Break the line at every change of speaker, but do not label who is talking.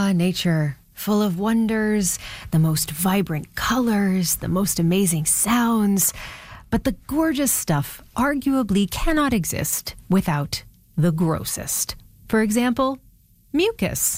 Nature, full of wonders, the most vibrant colors, the most amazing sounds. But the gorgeous stuff arguably cannot exist without the grossest. For example, mucus.